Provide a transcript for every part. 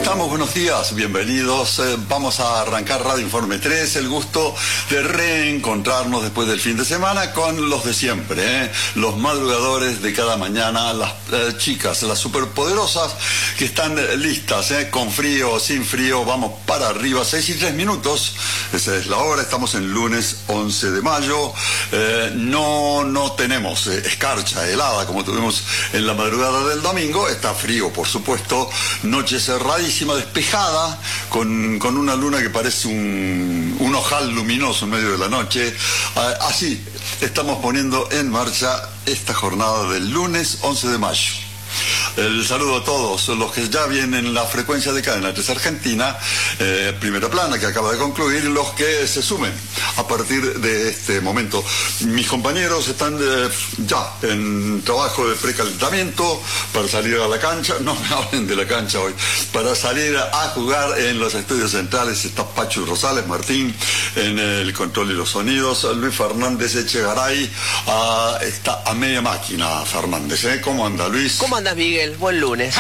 estamos? Buenos días, bienvenidos. Vamos a arrancar Radio Informe 3, el gusto de reencontrarnos después del fin de semana con los de siempre, los madrugadores de cada mañana, las chicas, las superpoderosas que están listas, con frío o sin frío, vamos para arriba, 6:03, esa es la hora, estamos en lunes 11 de mayo, no tenemos escarcha helada como tuvimos en la madrugada del domingo, está frío por supuesto, noche cerradísima, despejada, con una luna que parece un ojal luminoso en medio de la noche. Así estamos poniendo en marcha esta jornada del lunes 11 de mayo. El saludo a todos los que ya vienen en la frecuencia de Cadena 3 Argentina, Primera Plana, que acaba de concluir, y los que se sumen a partir de este momento. Mis compañeros están ya en trabajo de precalentamiento para salir a la cancha, no me hablen de la cancha hoy, para salir a jugar en los estudios centrales. Está Pachu Rosales Martín en el control y los sonidos, Luis Fernández Echegaray, está a media máquina Fernández, ¿cómo anda Luis? ¿Cómo andas, Miguel? Buen lunes.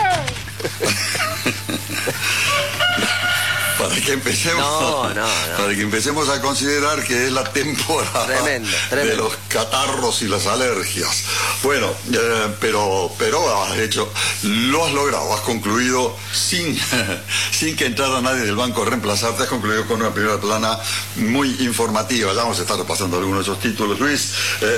Para que empecemos a considerar que es la temporada tremendo. De los catarros y las alergias. Bueno, pero has hecho, lo has logrado, has concluido sin que entrara nadie del banco a reemplazarte, has concluido con una primera plana muy informativa. Ya vamos a estar repasando algunos de esos títulos, Luis.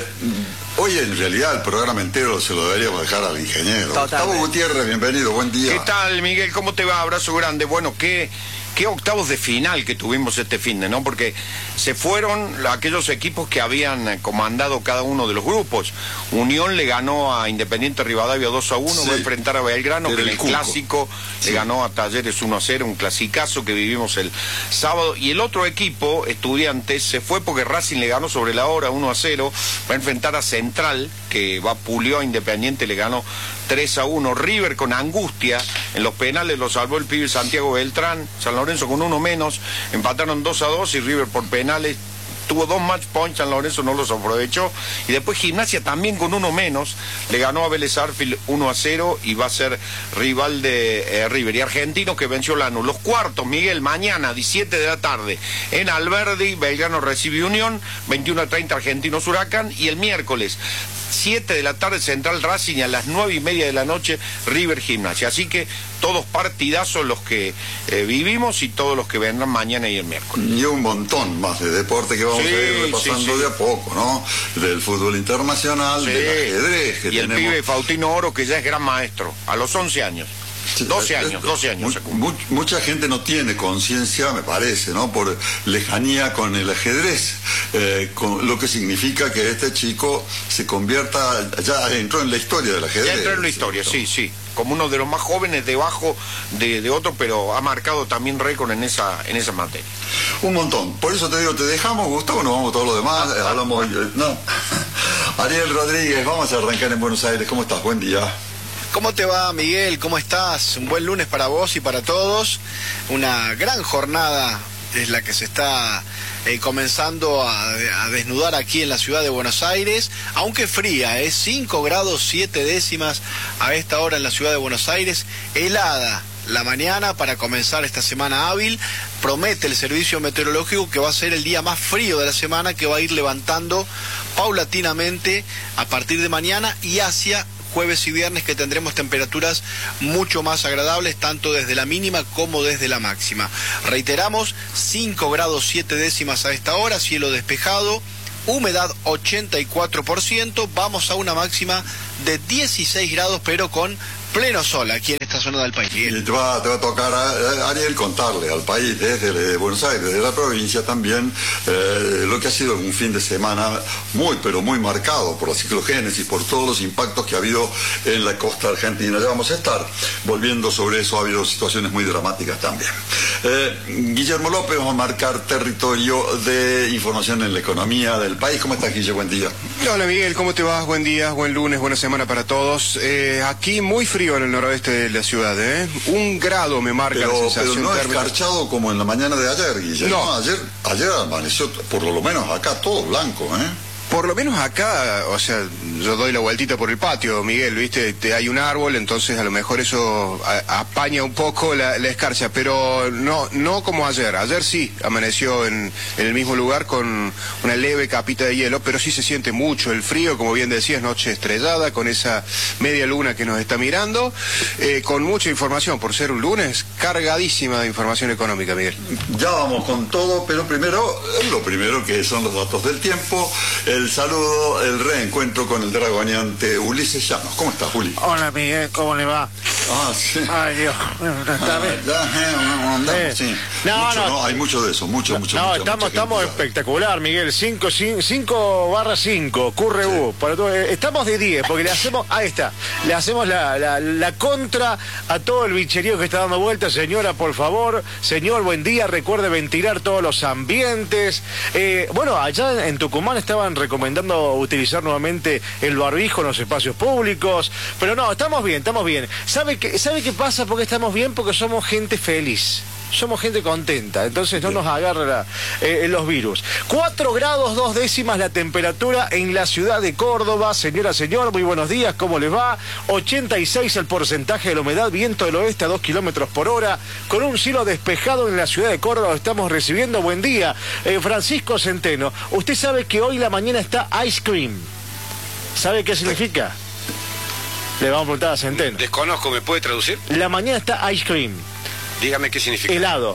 Hoy en realidad el programa entero se lo deberíamos dejar al ingeniero. Gustavo Gutiérrez, bienvenido, buen día. ¿Qué tal, Miguel? ¿Cómo te va? Abrazo grande. Bueno, qué octavos de final que tuvimos este finde, ¿no? Porque se fueron aquellos equipos que habían comandado cada uno de los grupos. Unión le ganó a Independiente Rivadavia 2-1, sí. Va a enfrentar a Belgrano, que en el clásico le ganó a Talleres 1-0, un clasicazo que vivimos el sábado. Y el otro equipo, Estudiantes, se fue porque Racing le ganó sobre la hora 1-0, va a enfrentar a Central, que pulió a Independiente, le ganó 3-1. River con angustia, en los penales lo salvó el pibe Santiago Beltrán. San Lorenzo con uno menos, empataron 2-2 y River por penales tuvo 2 match points, San Lorenzo no los aprovechó, y después Gimnasia también con uno menos, le ganó a Vélez Sarsfield 1-0 y va a ser rival de River. Y Argentino que venció Lanús. Los cuartos, Miguel, mañana 17 de la tarde en Alberdi, Belgrano recibe Unión, 21:30 Argentinos Huracán, y el miércoles 7 de la tarde Central Racing, y a las 9:30 de la noche River Gimnasia. Así que todos partidazos los que vivimos y todos los que vendrán mañana y el miércoles. Y un montón más de deporte que vamos a ir repasando de a poco, ¿no? Del fútbol internacional, del ajedrez que y tenemos. El pibe Faustino Oro, que ya es gran maestro, a los 11 años. 12 años se cumple. Mucha gente no tiene conciencia, me parece, ¿no? Por lejanía con el ajedrez, con lo que significa que este chico se convierta, ya entró en la historia del ajedrez. Ya entró en la historia, sí, como uno de los más jóvenes debajo de otro, pero ha marcado también récord en esa materia. Un montón, por eso te digo, te dejamos, Gustavo, nos vamos todos los demás, hablamos, no. Ariel Rodríguez, vamos a arrancar en Buenos Aires, ¿cómo estás? Buen día. ¿Cómo te va, Miguel? ¿Cómo estás? Un buen lunes para vos y para todos. Una gran jornada es la que se está comenzando a desnudar aquí en la ciudad de Buenos Aires, aunque fría, 5 grados 7 décimas a esta hora en la ciudad de Buenos Aires, helada la mañana para comenzar esta semana hábil. Promete el servicio meteorológico que va a ser el día más frío de la semana, que va a ir levantando paulatinamente a partir de mañana y hacia jueves y viernes, que tendremos temperaturas mucho más agradables, tanto desde la mínima como desde la máxima. Reiteramos, 5 grados 7 décimas a esta hora, cielo despejado, humedad 84%, vamos a una máxima de 16 grados, pero con pleno sol aquí en esta zona del país. Y te va a tocar, Ariel, contarle al país desde Buenos Aires, desde la provincia también, lo que ha sido un fin de semana muy, pero muy marcado por la ciclogénesis, por todos los impactos que ha habido en la costa argentina. Ya vamos a estar volviendo sobre eso, ha habido situaciones muy dramáticas también. Guillermo López, vamos a marcar territorio de información en la economía del país. ¿Cómo estás, Guille? Buen día. Hola, Miguel, ¿cómo te vas? Buen día, buen lunes, buena semana para todos. Aquí muy frío en el noroeste de la ciudad, 1 grado me marca la sensación. Pero no escarchado como en la mañana de ayer, Guillermo. No. Ayer amaneció, por lo menos acá, todo blanco, Por lo menos acá, o sea, yo doy la vueltita por el patio, Miguel, ¿viste? Hay un árbol, entonces a lo mejor eso apaña un poco la escarcha, pero no como ayer. Ayer sí amaneció en el mismo lugar con una leve capita de hielo, pero sí se siente mucho el frío, como bien decías, noche estrellada, con esa media luna que nos está mirando, con mucha información, por ser un lunes, cargadísima de información económica, Miguel. Ya vamos con todo, pero lo primero que son los datos del tiempo. El saludo, el reencuentro con el dragoneante Ulises Llanos. ¿Cómo estás, Juli? Hola, Miguel, ¿cómo le va? Ah, sí. Ay, Dios. ¿Está bien? Sí. No, hay mucho de eso, mucho. No, estamos espectacular, Miguel. 5/5, QRU. Estamos de 10, porque le hacemos, ahí está, le hacemos la contra a todo el bicherío que está dando vuelta. Señora, por favor, señor, buen día, recuerde ventilar todos los ambientes. Bueno, allá en Tucumán estaban recomendando utilizar nuevamente el barbijo en los espacios públicos, pero no, estamos bien. ¿Sabe qué pasa? Porque estamos bien, porque somos gente feliz. Somos gente contenta, entonces no nos agarra los virus. 4 grados 2 décimas la temperatura en la ciudad de Córdoba. Señora, señor, muy buenos días, ¿cómo les va? 86 el porcentaje de la humedad, viento del oeste a 2 kilómetros por hora, con un cielo despejado en la ciudad de Córdoba. Estamos recibiendo, buen día. Francisco Centeno, usted sabe que hoy la mañana está ice cream. ¿Sabe qué significa? Le vamos a preguntar a Centeno. Desconozco, ¿me puede traducir? La mañana está ice cream. Dígame qué significa. Helado.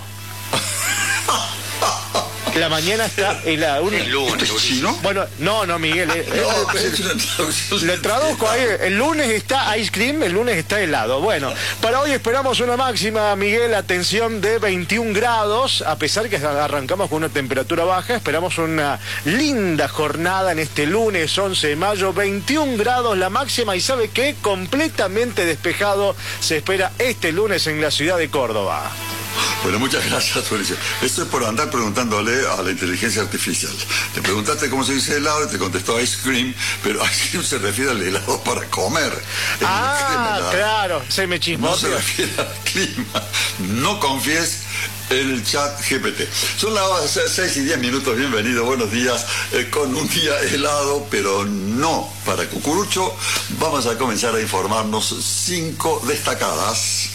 La mañana está helado. El lunes, ¿chino? Bueno, no, Miguel. Le traduzco ahí. El lunes está ice cream, el lunes está helado. Bueno, para hoy esperamos una máxima, Miguel, atención, de 21 grados. A pesar que arrancamos con una temperatura baja, esperamos una linda jornada en este lunes 11 de mayo. 21 grados la máxima, y ¿sabe qué? Completamente despejado se espera este lunes en la ciudad de Córdoba. Bueno, muchas gracias, Ulises. Esto es por andar preguntándole a la inteligencia artificial. Le preguntaste cómo se dice helado y te contestó ice cream, pero ice cream se refiere al helado para comer. Claro, se me chismó. No se refiere al clima. No confíes en el chat GPT. Son las 6:10, bienvenido, buenos días, con un día helado, pero no para cucurucho. Vamos a comenzar a informarnos 5 destacadas.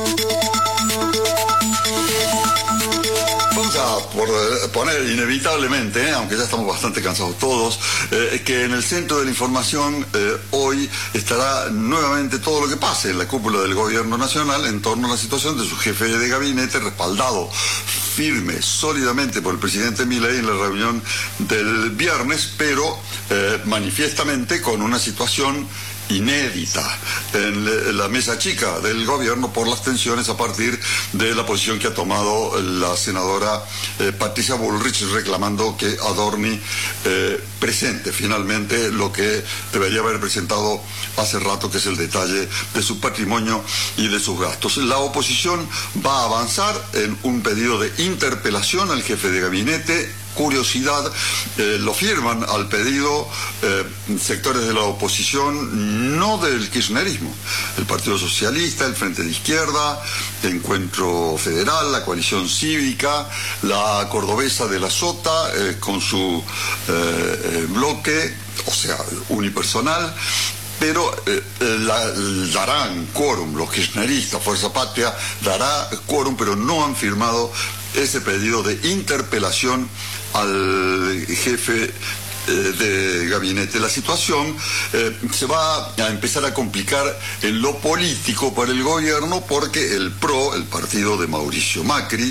Vamos a poner inevitablemente, aunque ya estamos bastante cansados todos, que en el centro de la información hoy estará nuevamente todo lo que pase en la cúpula del gobierno nacional en torno a la situación de su jefe de gabinete, respaldado firme, sólidamente por el presidente Milei en la reunión del viernes, pero manifiestamente con una situación inédita en la mesa chica del gobierno por las tensiones a partir de la posición que ha tomado la senadora Patricia Bullrich, reclamando que Adorni presente finalmente lo que debería haber presentado hace rato, que es el detalle de su patrimonio y de sus gastos. La oposición va a avanzar en un pedido de interpelación al jefe de gabinete. Curiosidad, lo firman al pedido sectores de la oposición, no del kirchnerismo, el Partido Socialista, el Frente de Izquierda, el Encuentro Federal, la Coalición Cívica, la Cordobesa de la Sota, con su bloque, o sea, unipersonal. Pero darán quórum, los kirchneristas, Fuerza Patria, dará quórum, pero no han firmado ese pedido de interpelación al jefe de gabinete. La situación se va a empezar a complicar en lo político para el gobierno, porque el PRO, el partido de Mauricio Macri,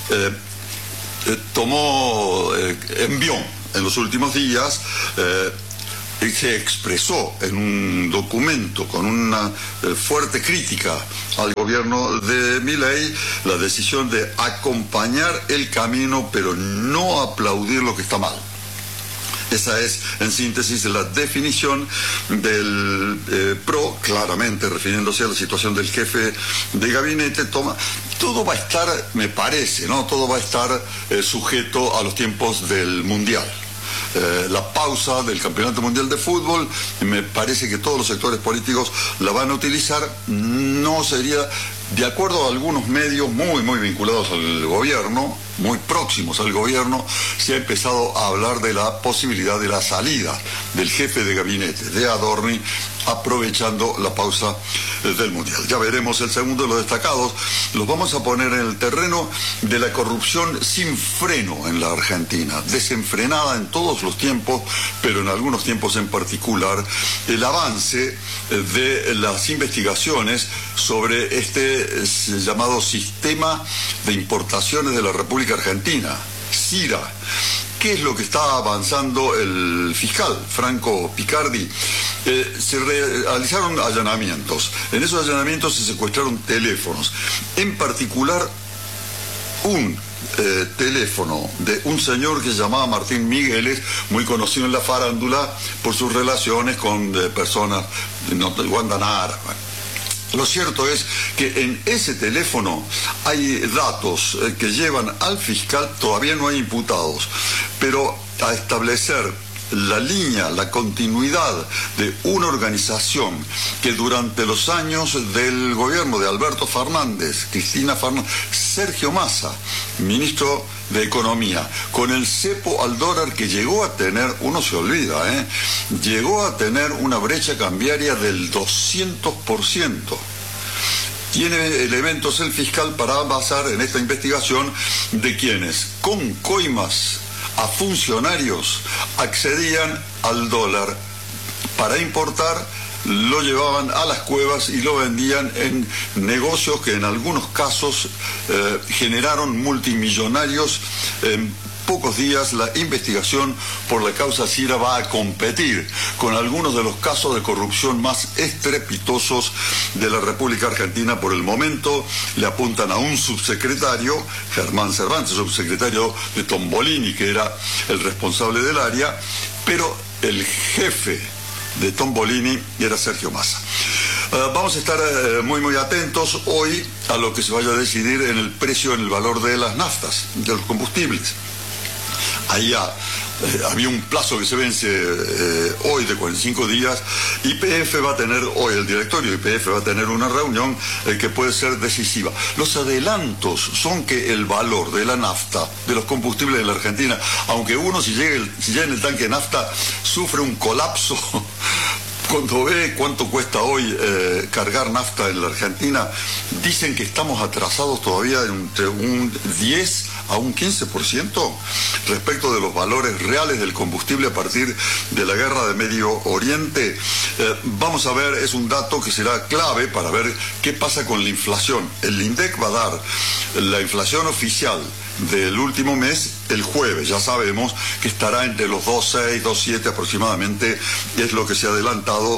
envió en los últimos días, se expresó en un documento con una fuerte crítica al gobierno de Milei la decisión de acompañar el camino, pero no aplaudir lo que está mal. Esa es, en síntesis, la definición del PRO, claramente refiriéndose a la situación del jefe de gabinete. Todo va a estar, me parece, ¿no? Todo va a estar sujeto a los tiempos del Mundial. La pausa del Campeonato Mundial de Fútbol, me parece que todos los sectores políticos la van a utilizar. No sería De acuerdo a algunos medios muy vinculados al gobierno, muy próximos al gobierno, se ha empezado a hablar de la posibilidad de la salida del jefe de gabinete de Adorni, aprovechando la pausa del Mundial. Ya veremos. El segundo de los destacados los vamos a poner en el terreno de la corrupción sin freno en la Argentina, desenfrenada en todos los tiempos, pero en algunos tiempos en particular, el avance de las investigaciones sobre este llamado sistema de importaciones de la República Argentina, SIRA. ¿Qué es lo que está avanzando el fiscal Franco Picardi? Se realizaron allanamientos. En esos allanamientos se secuestraron teléfonos. En particular, un teléfono de un señor que se llamaba Martín Migueles, muy conocido en la farándula por sus relaciones con personas de Guandanara. Lo cierto es que en ese teléfono hay datos que llevan al fiscal, todavía no hay imputados, pero a establecer la línea, la continuidad de una organización que durante los años del gobierno de Alberto Fernández, Cristina Fernández, Sergio Massa, ministro de Economía, con el cepo al dólar que llegó a tener, uno se olvida, llegó a tener una brecha cambiaria del 200%. Tiene elementos el fiscal para basar en esta investigación de quienes, con coimas a funcionarios, accedían al dólar para importar, lo llevaban a las cuevas y lo vendían en negocios que en algunos casos generaron multimillonarios. En pocos días la investigación por la causa SIRA va a competir con algunos de los casos de corrupción más estrepitosos de la República Argentina. Por el momento le apuntan a un subsecretario, Germán Cervantes, subsecretario de Tombolini, que era el responsable del área, pero el jefe de Tombolini era Sergio Massa. Vamos a estar muy atentos hoy a lo que se vaya a decidir en el precio, en el valor de las naftas, de los combustibles. Allá había un plazo que se vence hoy de 45 días. YPF va a tener hoy, el directorio de YPF va a tener una reunión que puede ser decisiva. Los adelantos son que el valor de la nafta, de los combustibles de la Argentina, aunque uno si llega en el tanque de nafta sufre un colapso cuando ve cuánto cuesta hoy cargar nafta en la Argentina, dicen que estamos atrasados todavía entre un 10 a un 15% respecto de los valores reales del combustible a partir de la guerra de Medio Oriente. Vamos a ver, es un dato que será clave para ver qué pasa con la inflación. El INDEC va a dar la inflación oficial del último mes el jueves. Ya sabemos que estará entre los 2.6, 2.7 aproximadamente, es lo que se ha adelantado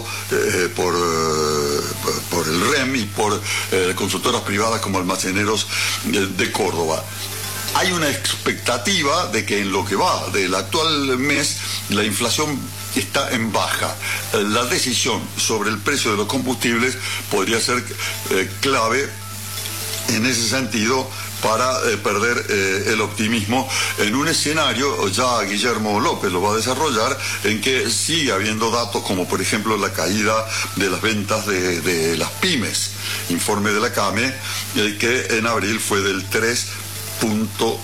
por el REM y por consultoras privadas como Almaceneros de Córdoba. Hay una expectativa de que en lo que va del actual mes la inflación está en baja. La decisión sobre el precio de los combustibles podría ser clave en ese sentido para perder el optimismo en un escenario, ya Guillermo López lo va a desarrollar, en que sigue habiendo datos como por ejemplo la caída de las ventas de las pymes. Informe de la CAME que en abril fue del 3.2%.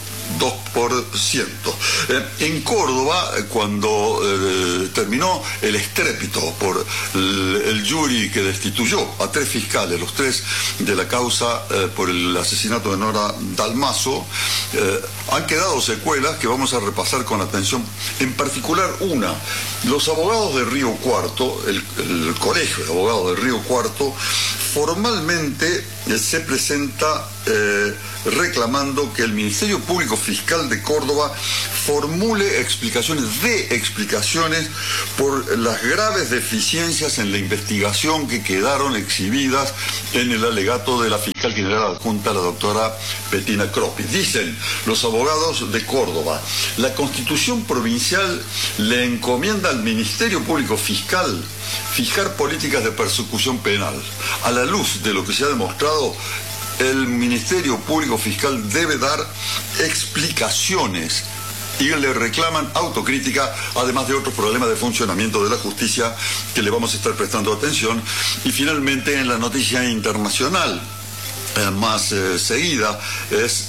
En Córdoba, cuando terminó el estrépito por el jury que destituyó a 3 fiscales, los 3 de la causa por el asesinato de Nora Dalmazo, han quedado secuelas que vamos a repasar con atención. En particular una, los abogados de Río Cuarto, el colegio de abogados de Río Cuarto, formalmente se presenta reclamando que el Ministerio Público Fiscal de Córdoba formule explicaciones por las graves deficiencias en la investigación que quedaron exhibidas en el alegato de la fiscal general adjunta, la doctora Bettina Croppi. Dicen los abogados de Córdoba, la Constitución provincial le encomienda al Ministerio Público Fiscal fijar políticas de persecución penal. A la luz de lo que se ha demostrado, el Ministerio Público Fiscal debe dar explicaciones y le reclaman autocrítica, además de otros problemas de funcionamiento de la justicia que le vamos a estar prestando atención. Y finalmente, en la noticia internacional, más seguida es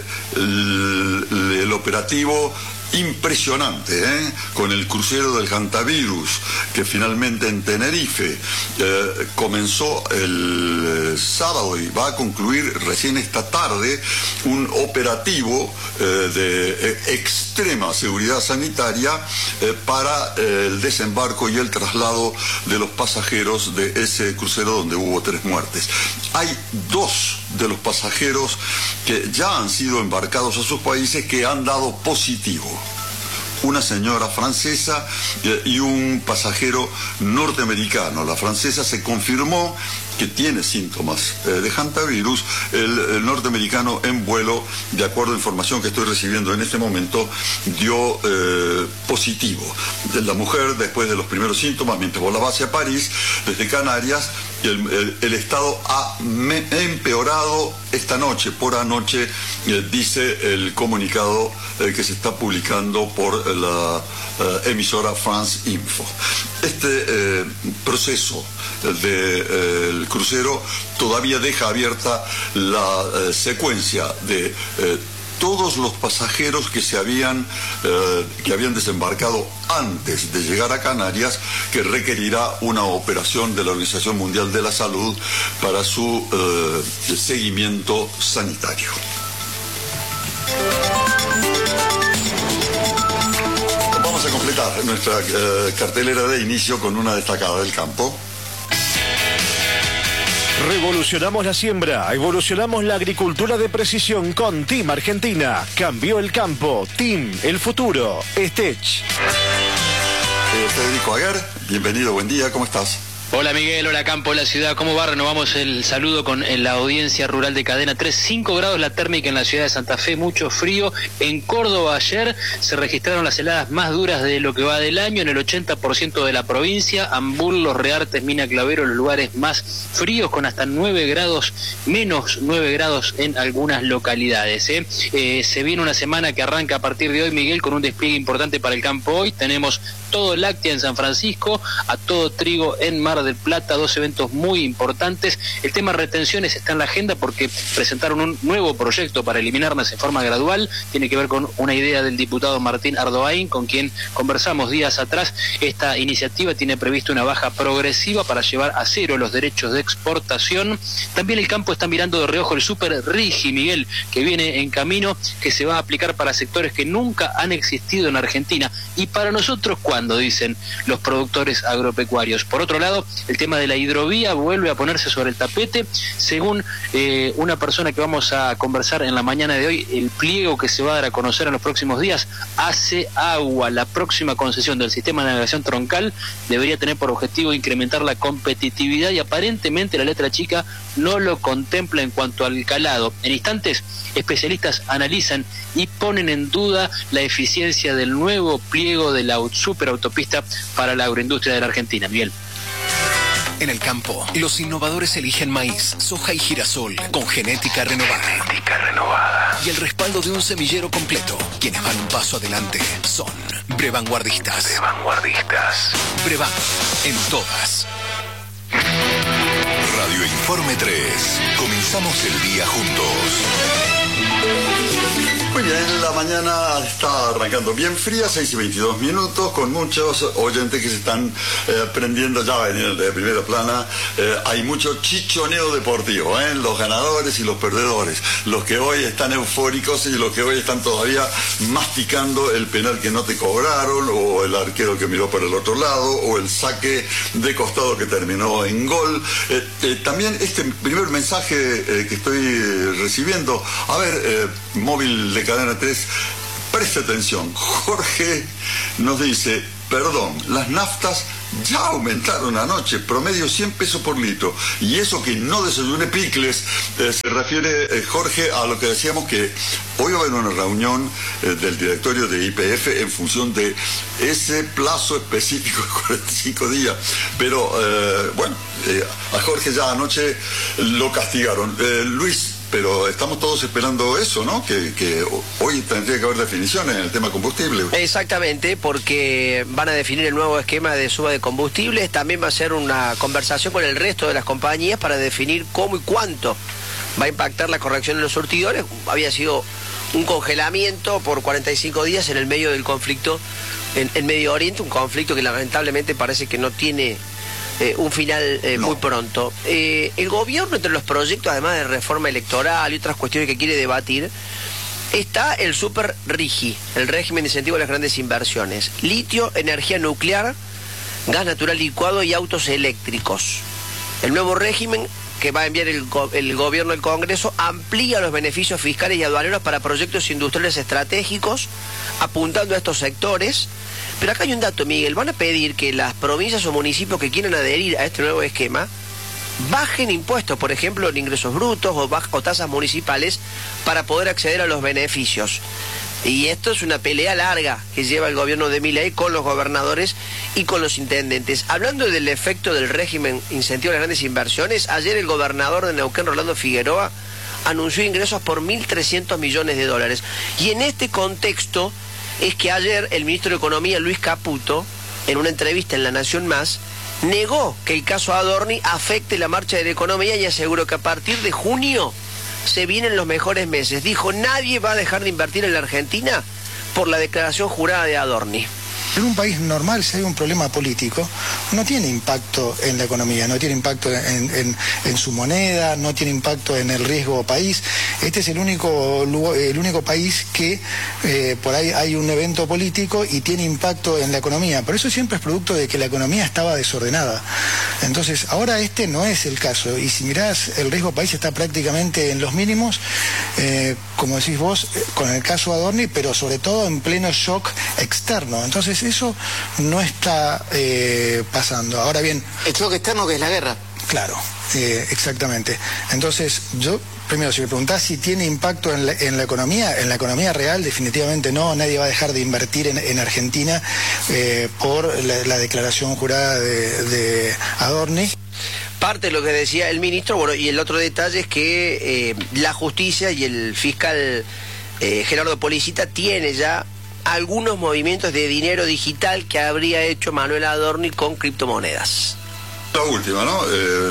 el operativo impresionante, con el crucero del Hantavirus, que finalmente en Tenerife comenzó el sábado y va a concluir recién esta tarde, un operativo de extrema seguridad sanitaria para el desembarco y el traslado de los pasajeros de ese crucero donde hubo 3 muertes. Hay 2 de los pasajeros que ya han sido embarcados a sus países que han dado positivo. Una señora francesa y un pasajero norteamericano. La francesa se confirmó que tiene síntomas de hantavirus. El norteamericano en vuelo, de acuerdo a información que estoy recibiendo en este momento, dio positivo. La mujer, después de los primeros síntomas, mientras volaba hacia París, desde Canarias, el estado ha empeorado esta noche, por anoche, dice el comunicado que se está publicando por la emisora France Info. Este proceso del crucero todavía deja abierta la secuencia de todos los pasajeros que habían desembarcado antes de llegar a Canarias, que requerirá una operación de la Organización Mundial de la Salud para su seguimiento sanitario. Vamos a completar nuestra cartelera de inicio con una destacada del campo. Revolucionamos la siembra, evolucionamos la agricultura de precisión con Team Argentina. Cambió el campo, Team, el futuro, Stech. Federico Aguer, bienvenido, buen día, ¿cómo estás? Hola Miguel, hola Campo, la ciudad, ¿cómo va? Renovamos el saludo con la audiencia rural de Cadena 3, 5 grados la térmica en la ciudad de Santa Fe, mucho frío. En Córdoba ayer se registraron las heladas más duras de lo que va del año en el 80% de la provincia. Ambul, Los Reartes, Mina Clavero, los lugares más fríos, con hasta 9 grados, menos 9 grados en algunas localidades. Se viene una semana que arranca a partir de hoy, Miguel, con un despliegue importante para el campo hoy. Tenemos todo láctea en San Francisco, a todo trigo en Mar del Plata, 2 eventos muy importantes. El tema retenciones está en la agenda porque presentaron un nuevo proyecto para eliminarlas en forma gradual. Tiene que ver con una idea del diputado Martín Ardoain, con quien conversamos días atrás. Esta iniciativa tiene previsto una baja progresiva para llevar a cero los derechos de exportación. También el campo está mirando de reojo el Super Rigi, Miguel, que viene en camino, que se va a aplicar para sectores que nunca han existido en Argentina. Y para nosotros, ¿cuándo? Dicen los productores agropecuarios. Por otro lado, el tema de la hidrovía vuelve a ponerse sobre el tapete. Según una persona que vamos a conversar en la mañana de hoy, el pliego que se va a dar a conocer en los próximos días hace agua. La próxima concesión del sistema de navegación troncal debería tener por objetivo incrementar la competitividad y aparentemente la letra chica no lo contempla en cuanto al calado. En instantes, especialistas analizan y ponen en duda la eficiencia del nuevo pliego de la superautopista para la agroindustria de la Argentina. Miguel. En el campo, los innovadores eligen maíz, soja y girasol con genética renovada. Y el respaldo de un semillero completo. Quienes van un paso adelante son Brevanguardistas. Brevan, en todas. Radio Informe 3. Comenzamos el día juntos. Muy bien, la mañana está arrancando bien fría, 6:22, con muchos oyentes que se están prendiendo, ya venían de primera plana. Hay mucho chichoneo deportivo, los ganadores y los perdedores, los que hoy están eufóricos y los que hoy están todavía masticando el penal que no te cobraron, o el arquero que miró por el otro lado, o el saque de costado que terminó en gol. También este primer mensaje que estoy recibiendo, a ver, móvil de Cadena 3, preste atención. Jorge nos dice: perdón, las naftas ya aumentaron anoche, promedio 100 pesos por litro. Y eso que no desayuné picles. Se refiere, Jorge, a lo que decíamos, que hoy va a haber una reunión del directorio de YPF en función de ese plazo específico de 45 días. Pero, a Jorge ya anoche lo castigaron. Luis, pero estamos todos esperando eso, ¿no? Que hoy tendría que haber definiciones en el tema combustible. Exactamente, porque van a definir el nuevo esquema de suba de combustibles. También va a ser una conversación con el resto de las compañías para definir cómo y cuánto va a impactar la corrección en los surtidores. Había sido un congelamiento por 45 días en el medio del conflicto en Medio Oriente, un conflicto que lamentablemente parece que no tiene un final muy pronto. El gobierno, entre los proyectos, además de reforma electoral y otras cuestiones que quiere debatir, está el Super RIGI, el régimen de incentivo a las grandes inversiones. Litio, energía nuclear, gas natural licuado y autos eléctricos. El nuevo régimen que va a enviar el gobierno al Congreso amplía los beneficios fiscales y aduaneros para proyectos industriales estratégicos, apuntando a estos sectores. Pero acá hay un dato, Miguel. Van a pedir que las provincias o municipios que quieran adherir a este nuevo esquema bajen impuestos, por ejemplo, en ingresos brutos o tasas municipales para poder acceder a los beneficios. Y esto es una pelea larga que lleva el gobierno de Milei con los gobernadores y con los intendentes. Hablando del efecto del régimen incentivo a las grandes inversiones, ayer el gobernador de Neuquén, Rolando Figueroa, anunció ingresos por 1.300 millones de dólares. Y en este contexto es que ayer el ministro de Economía, Luis Caputo, en una entrevista en La Nación Más, negó que el caso Adorni afecte la marcha de la economía y aseguró que a partir de junio se vienen los mejores meses. Dijo, nadie va a dejar de invertir en la Argentina por la declaración jurada de Adorni. En un país normal, si hay un problema político, no tiene impacto en la economía, no tiene impacto en su moneda, no tiene impacto en el riesgo país. Este es el único país que por ahí hay un evento político y tiene impacto en la economía. Pero eso siempre es producto de que la economía estaba desordenada. Entonces, ahora este no es el caso. Y si mirás, el riesgo país está prácticamente en los mínimos, como decís vos, con el caso Adorni, pero sobre todo en pleno shock externo. Entonces, eso no está pasando. Ahora bien... El shock externo, que es la guerra. Claro, exactamente. Entonces, yo, primero, si me preguntás si tiene impacto en la economía real, definitivamente no. Nadie va a dejar de invertir en Argentina por la declaración jurada de Adorni. Parte de lo que decía el ministro, bueno, y el otro detalle es que la justicia y el fiscal Gerardo Policita tiene ya algunos movimientos de dinero digital que habría hecho Manuel Adorni con criptomonedas. La última, ¿no?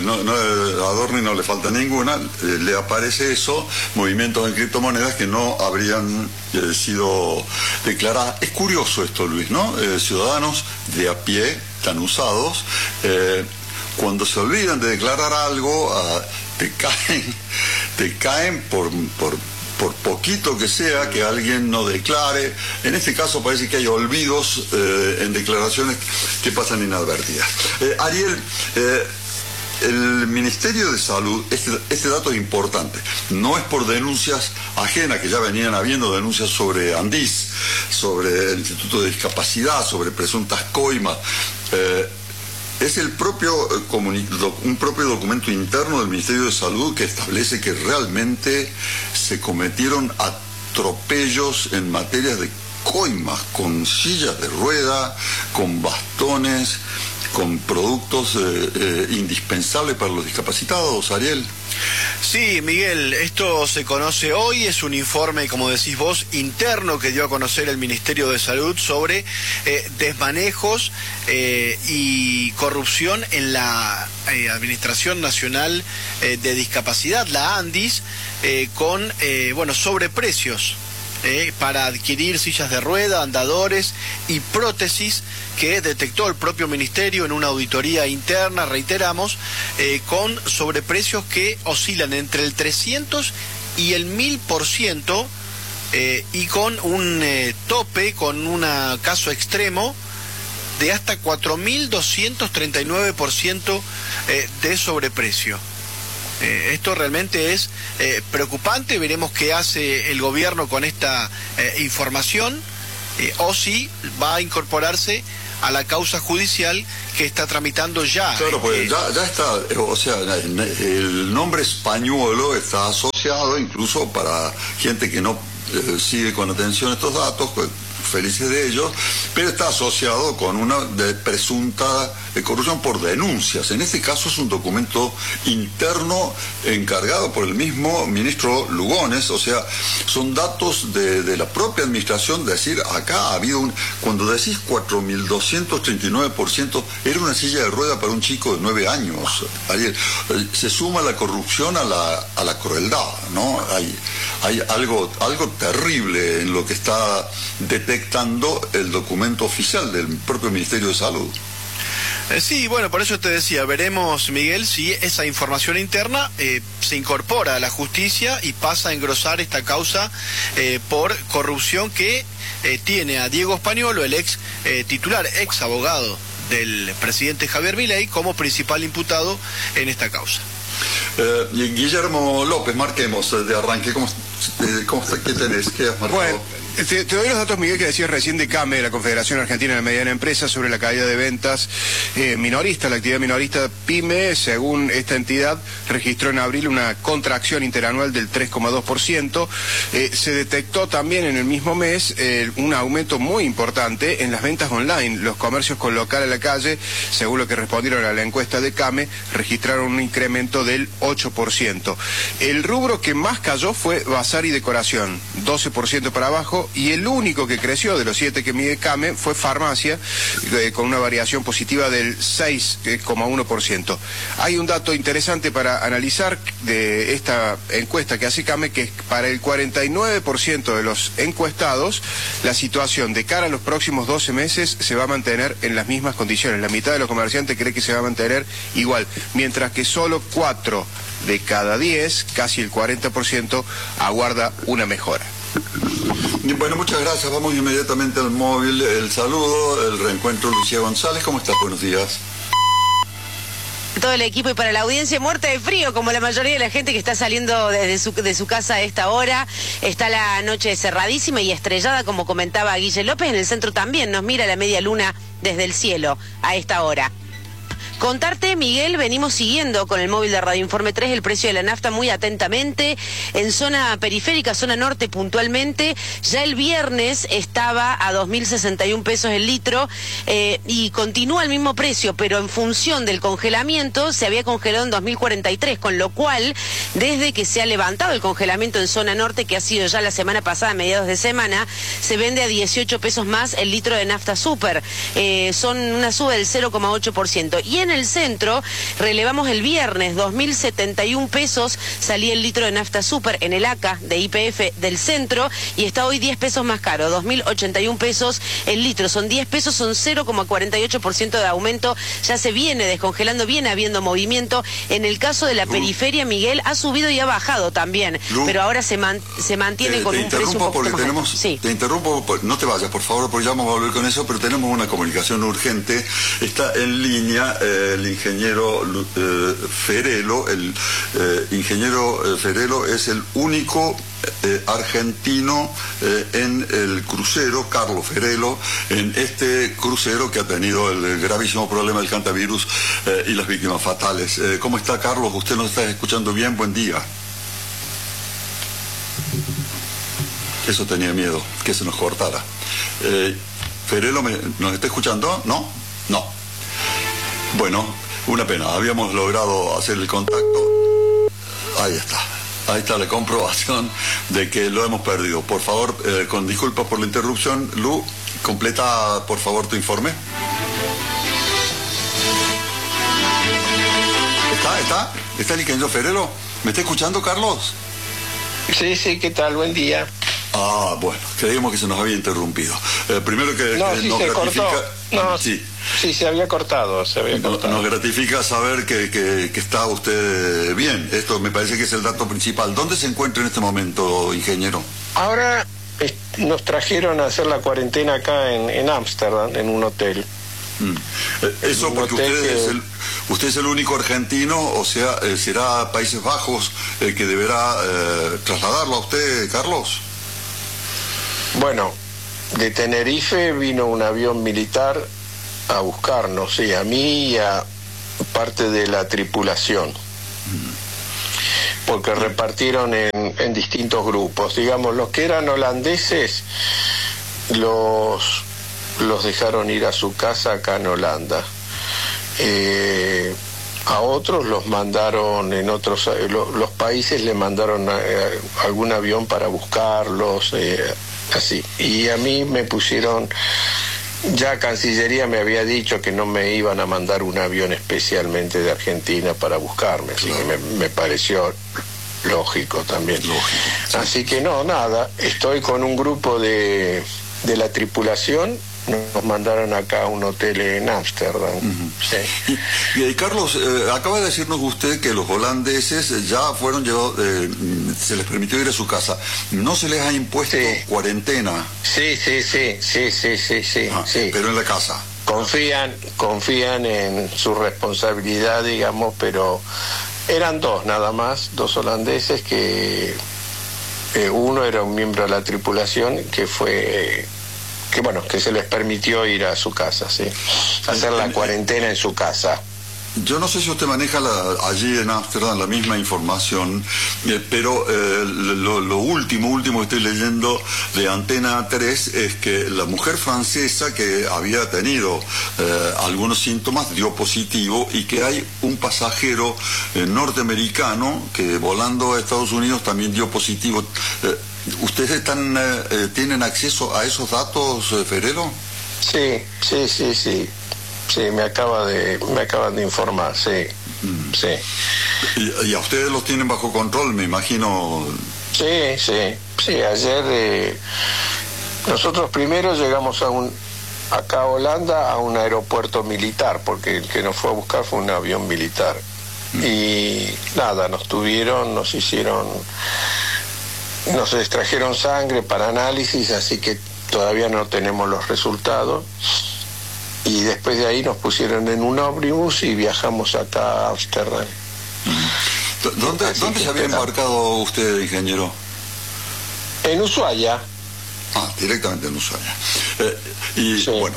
A Adorni no le falta ninguna, le aparece eso, movimientos en criptomonedas que no habrían sido declaradas. Es curioso esto, Luis, ¿no? Ciudadanos de a pie, tan usados, cuando se olvidan de declarar algo, te caen por poquito que sea que alguien no declare. En este caso parece que hay olvidos en declaraciones que pasan inadvertidas. Ariel, el Ministerio de Salud, este dato es importante, no es por denuncias ajenas, que ya venían habiendo denuncias sobre Andís, sobre el Instituto de Discapacidad, sobre presuntas coimas. Es un propio documento interno del Ministerio de Salud que establece que realmente se cometieron atropellos en materia de coimas, con sillas de rueda, con bastones, con productos indispensables para los discapacitados, Ariel. Sí, Miguel, esto se conoce hoy, es un informe, como decís vos, interno que dio a conocer el Ministerio de Salud sobre desmanejos y corrupción en la Administración Nacional de Discapacidad, la ANDIS, con sobreprecios para adquirir sillas de rueda, andadores y prótesis que detectó el propio ministerio en una auditoría interna, reiteramos, con sobreprecios que oscilan entre el 300 y el 1000%, y con un tope, con un caso extremo de hasta 4.239% de sobreprecio. Esto realmente es preocupante. Veremos qué hace el gobierno con esta información, o si va a incorporarse a la causa judicial que está tramitando ya. Claro, pues ya está, o sea, el nombre españolo está asociado incluso para gente que no sigue con atención estos datos, pues, felices de ellos, pero está asociado con una presunta corrupción por denuncias. En este caso es un documento interno encargado por el mismo ministro Lugones, o sea, son datos de la propia administración, decir, acá ha habido cuando decís 4.239%, era una silla de rueda para un chico de 9 años. Ariel, se suma la corrupción a la crueldad, ¿no? Hay algo terrible en lo que está detectando el documento oficial del propio Ministerio de Salud. Sí, bueno, por eso te decía, veremos, Miguel, si esa información interna se incorpora a la justicia y pasa a engrosar esta causa por corrupción que tiene a Diego Españolo, el ex titular, ex abogado del presidente Javier Milei, como principal imputado en esta causa. Guillermo López, marquemos de arranque, ¿cómo está? ¿Qué tenés? ¿Qué has marcado? Bueno, te doy los datos, Miguel, que decías recién de CAME, la Confederación Argentina de Mediana Empresa, sobre la caída de ventas minorista. La actividad minorista PYME, según esta entidad, registró en abril una contracción interanual del 3,2%. Se detectó también en el mismo mes un aumento muy importante en las ventas online. Los comercios con local a la calle, según lo que respondieron a la encuesta de CAME, registraron un incremento del 8%. El rubro que más cayó fue bazar y decoración, 12% para abajo, y el único que creció de los 7 que mide CAME fue farmacia, con una variación positiva del 6,1%. Hay un dato interesante para analizar de esta encuesta que hace CAME, que es para el 49% de los encuestados, la situación de cara a los próximos 12 meses se va a mantener en las mismas condiciones. La mitad de los comerciantes cree que se va a mantener igual, mientras que solo 4 de cada 10, casi el 40%, aguarda una mejora. Bueno, muchas gracias. Vamos inmediatamente al móvil. El saludo, el reencuentro. Lucía González, ¿cómo estás? Buenos días. Todo el equipo y para la audiencia muerta de frío, como la mayoría de la gente que está saliendo de su casa a esta hora. Está la noche cerradísima y estrellada, como comentaba Guille López. En el centro también nos mira la media luna desde el cielo a esta hora. Contarte, Miguel, venimos siguiendo con el móvil de Radio Informe 3 el precio de la nafta muy atentamente. En zona periférica, zona norte puntualmente, ya el viernes estaba a 2.061 pesos el litro y continúa el mismo precio, pero en función del congelamiento se había congelado en 2.043, con lo cual, desde que se ha levantado el congelamiento en zona norte, que ha sido ya la semana pasada, mediados de semana, se vende a 18 pesos más el litro de nafta super. Son una suba del 0,8%. Y en el centro, relevamos el viernes, 2.071 pesos salía el litro de nafta super en el ACA de YPF del centro y está hoy 10 pesos más caro, 2.081 pesos el litro. Son 10 pesos, son 0,48% de aumento. Ya se viene descongelando, viene habiendo movimiento. En el caso de la periferia, Miguel, ha subido y ha bajado también, pero ahora se mantiene con un precio un poco más alto. Sí. Te interrumpo, no te vayas, por favor, porque ya vamos a volver con eso, pero tenemos una comunicación urgente. Está en línea el ingeniero Ferelo. El ingeniero Ferelo es el único argentino en el crucero, Carlos Ferelo, en este crucero que ha tenido el gravísimo problema del hantavirus y las víctimas fatales. ¿Cómo está, Carlos? ¿Usted nos está escuchando bien? Buen día. Eso tenía miedo, que se nos cortara. Ferelo, ¿nos está escuchando? ¿No? No. Bueno, una pena, habíamos logrado hacer el contacto. Ahí está la comprobación de que lo hemos perdido. Por favor, con disculpas por la interrupción, Lu, completa por favor tu informe. ¿Está el ingeniero Ferelo? ¿Me está escuchando, Carlos? Sí, ¿qué tal? Buen día. Ah, bueno, creíamos que se nos había interrumpido. Primero que no, que sí nos se gratifica... cortó. No, sí. Sí, se había cortado. Nos gratifica saber que está usted bien. Esto me parece que es el dato principal. ¿Dónde se encuentra en este momento, ingeniero? Ahora nos trajeron a hacer la cuarentena acá en Ámsterdam, en un hotel. Eso porque usted es el único argentino, o sea, será Países Bajos el que deberá trasladarlo a usted, Carlos. Bueno, de Tenerife vino un avión militar a buscarnos, sí, a mí y a parte de la tripulación, porque repartieron en distintos grupos. Digamos, los que eran holandeses los dejaron ir a su casa acá en Holanda. A otros los mandaron en otros, los países le mandaron algún avión para buscarlos, así. Y a mí me pusieron, ya Cancillería me había dicho que no me iban a mandar un avión especialmente de Argentina para buscarme, así que me pareció lógico también. Lógico, sí. Así que no, nada, estoy con un grupo de la tripulación. Nos mandaron acá a un hotel en Ámsterdam. Sí. Y Carlos, acaba de decirnos usted que los holandeses ya fueron llevados, se les permitió ir a su casa. ¿No se les ha impuesto cuarentena? Sí. Pero en la casa. Confían en su responsabilidad, digamos, pero eran dos nada más, dos holandeses que uno era un miembro de la tripulación que se les permitió ir a su casa, sí, hacer la cuarentena en su casa. Yo no sé si usted maneja allí en Ámsterdam la misma información, pero lo último que estoy leyendo de Antena 3 es que la mujer francesa que había tenido algunos síntomas dio positivo y que hay un pasajero norteamericano que volando a Estados Unidos también dio positivo. ¿Ustedes tienen acceso a esos datos, Ferrero? Sí. Sí, me acaban de informar, sí. ¿Y a ustedes los tienen bajo control, me imagino? Sí, ayer nosotros primero llegamos acá a Holanda a un aeropuerto militar, porque el que nos fue a buscar fue un avión militar. Y nada, nos extrajeron sangre para análisis, así que todavía no tenemos los resultados. Y después de ahí nos pusieron en un ómnibus y viajamos acá a Ámsterdam. ¿Dónde se había embarcado usted, ingeniero? En Ushuaia. Directamente en Ushuaia. Bueno,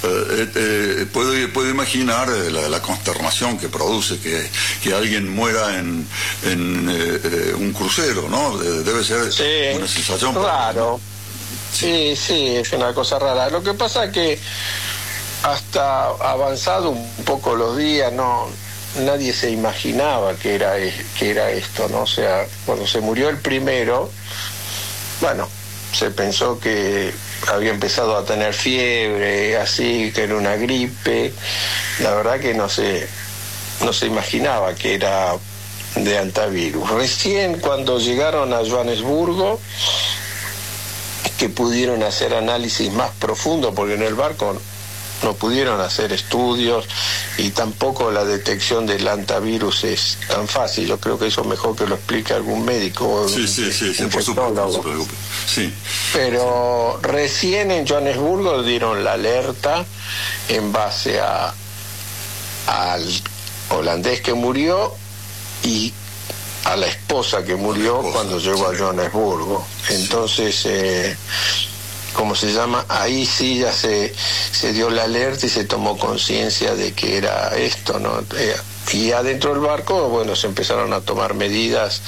puedo imaginar la consternación que produce que alguien muera en un crucero, ¿no? Debe ser una sensación raro. Sí, es una cosa rara. Lo que pasa es que hasta avanzado un poco los días, nadie se imaginaba que era esto, ¿no? O sea, cuando se murió el primero, bueno, se pensó que había empezado a tener fiebre, así, que era una gripe. La verdad que no se imaginaba que era de antivirus. Recién cuando llegaron a Johannesburgo, que pudieron hacer análisis más profundos, porque en el barco no pudieron hacer estudios y tampoco la detección del antivirus es tan fácil. Yo creo que eso mejor que lo explique algún médico. Sí, por supuesto. Sí. Pero recién en Johannesburgo dieron la alerta en base al holandés que murió y a la esposa que murió cuando llegó a Johannesburgo. Entonces, ¿cómo se llama? Ahí sí ya se dio la alerta y se tomó conciencia de que era esto, ¿no? Y adentro del barco, bueno, se empezaron a tomar medidas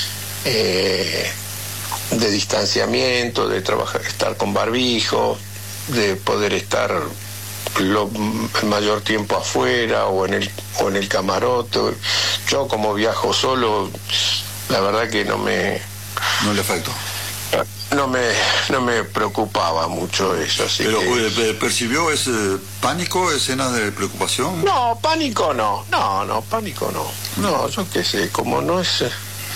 de distanciamiento, de estar con barbijo, de poder estar el mayor tiempo afuera o en el camarote. Yo, como viajo solo, la verdad que no le afectó. No me preocupaba mucho eso, así. Pero que... ¿percibió ese pánico, escena de preocupación? No, pánico no. Pánico no. No, yo qué sé, como no es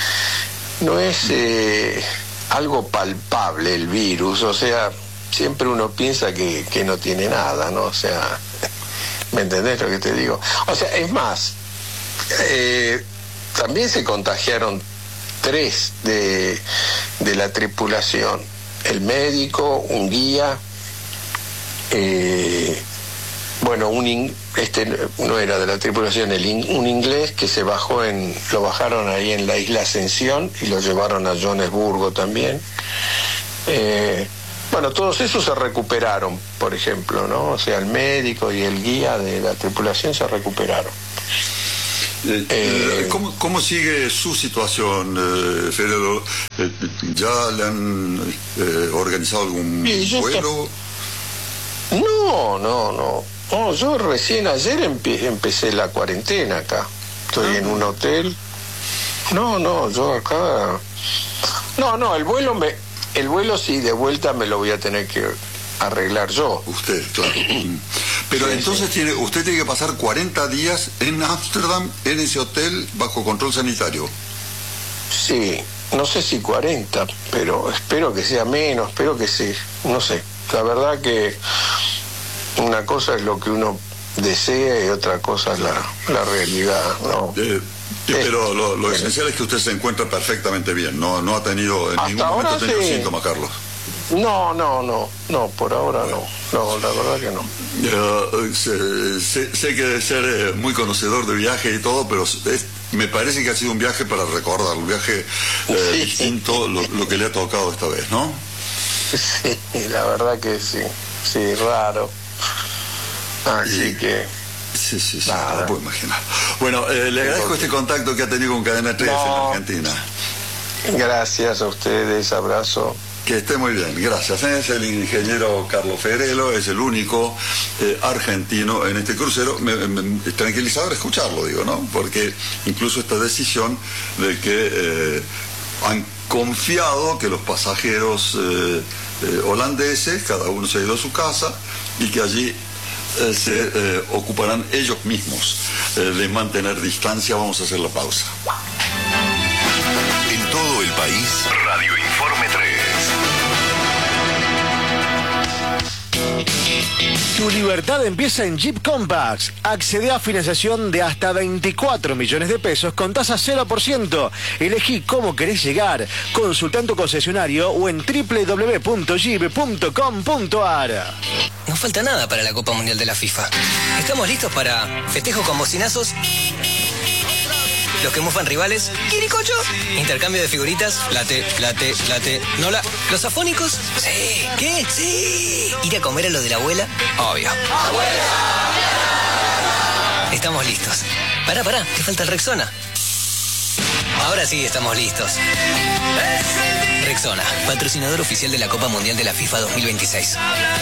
algo palpable el virus, o sea, siempre uno piensa que no tiene nada, ¿no? O sea, ¿me entendés lo que te digo? O sea, es más, también se contagiaron 3 de la tripulación, el médico, un guía, bueno, no era de la tripulación, un inglés que lo bajaron ahí en la isla Ascensión y lo llevaron a Johannesburgo también. Bueno, todos esos se recuperaron, por ejemplo, ¿no? O sea, el médico y el guía de la tripulación se recuperaron. ¿Cómo sigue su situación, Ferelo? ¿Ya le han organizado algún vuelo? No, yo recién ayer empecé la cuarentena acá. Estoy en un hotel. No, yo acá... No, el vuelo sí, de vuelta me lo voy a tener que arreglar yo. Usted, claro. Pero entonces usted tiene que pasar 40 días en Ámsterdam, en ese hotel, bajo control sanitario. Sí, no sé si 40, pero espero que sea menos, espero que sí, no sé. La verdad que una cosa es lo que uno desea y otra cosa es la realidad, ¿no? Pero lo esencial es que usted se encuentra perfectamente bien, no ha tenido en ningún momento síntomas, Carlos. No, por ahora no, la verdad que no. Sé que debe ser muy conocedor de viaje y todo, pero me parece que ha sido un viaje para recordar, un viaje distinto lo que le ha tocado esta vez, ¿no? Sí, la verdad que sí, raro. Así que... Sí, no lo puedo imaginar. Bueno, le agradezco este contacto que ha tenido con Cadena 3 en la Argentina. Gracias a ustedes, abrazo. Que esté muy bien, gracias. Es el ingeniero Carlos Ferelo, es el único argentino en este crucero. Es tranquilizador escucharlo, digo, ¿no? Porque incluso esta decisión de que han confiado que los pasajeros holandeses, cada uno se ha ido a su casa y que allí se ocuparán ellos mismos de mantener distancia. Vamos a hacer la pausa. En todo el país, Radio Informe 3. Tu libertad empieza en Jeep Compass. Accede a financiación de hasta 24 millones de pesos con tasa 0%. Elegí cómo querés llegar. Consulta en tu concesionario o en www.jeep.com.ar. No falta nada para la Copa Mundial de la FIFA. ¿Estamos listos para festejo con bocinazos? Los que mufan rivales, ¿quiricocho? Intercambio de figuritas, late. ¿Nola? ¿Los afónicos? Sí. ¿Qué? Sí. ¿Ir a comer a lo de la abuela? Obvio. ¡Abuela! Estamos listos. Pará, te falta el Rexona. Ahora sí estamos listos. Rexona, patrocinador oficial de la Copa Mundial de la FIFA 2026.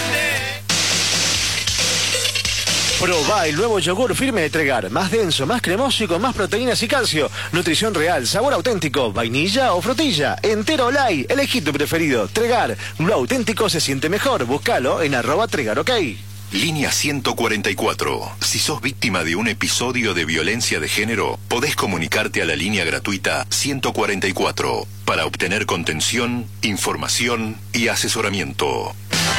Probá el nuevo yogur firme de Tregar, más denso, más cremoso y con más proteínas y calcio. Nutrición real, sabor auténtico, vainilla o frutilla, entero o light, elegí tu preferido. Tregar, lo auténtico se siente mejor. Búscalo en @TregarOK. Línea 144. Si sos víctima de un episodio de violencia de género, podés comunicarte a la línea gratuita 144 para obtener contención, información y asesoramiento.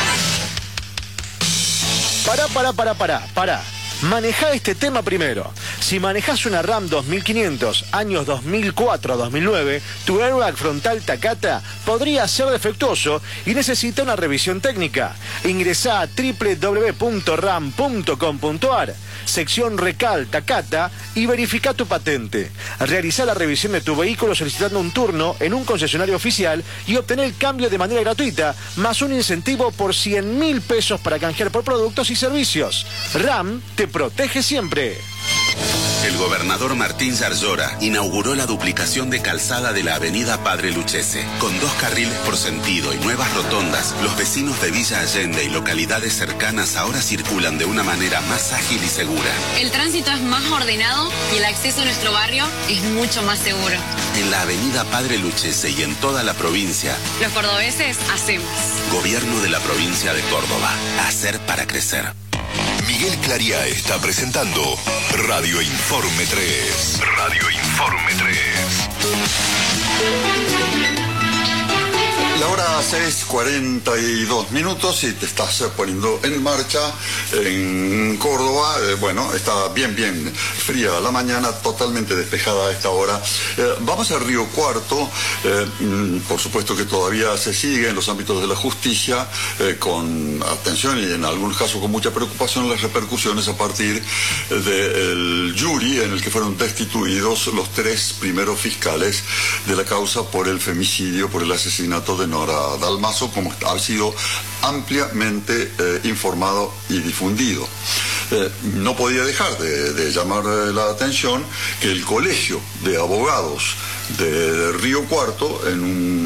Pará. Manejá este tema primero. Si manejás una Ram 2500, años 2004 a 2009, tu airbag frontal Takata podría ser defectuoso y necesita una revisión técnica. Ingresá a www.ram.com.ar, sección Recal Takata y verifica tu patente. Realizá la revisión de tu vehículo solicitando un turno en un concesionario oficial y obtener el cambio de manera gratuita, más un incentivo por 100.000 pesos para canjear por productos y servicios. Ram te protege siempre. El gobernador Martín Yarlora inauguró la duplicación de calzada de la avenida Padre Lucchese. Con 2 carriles por sentido y nuevas rotondas, los vecinos de Villa Allende y localidades cercanas ahora circulan de una manera más ágil y segura. El tránsito es más ordenado y el acceso a nuestro barrio es mucho más seguro. En la avenida Padre Lucchese y en toda la provincia, los cordobeses hacemos. Gobierno de la provincia de Córdoba. Hacer para crecer. Miguel Clariá está presentando Radio Informe 3. Radio Informe 3. La hora 6:42 y te estás poniendo en marcha en Córdoba. Bueno, está bien fría la mañana, totalmente despejada a esta hora. Vamos a Río Cuarto. Por supuesto que todavía se sigue en los ámbitos de la justicia con atención y en algunos casos con mucha preocupación las repercusiones a partir del jury en el que fueron destituidos los 3 primeros fiscales de la causa por el femicidio, por el asesinato de Nora Dalmazo, como ha sido ampliamente informado y difundido. no podía dejar de llamar la atención que el Colegio de Abogados de Río Cuarto, en un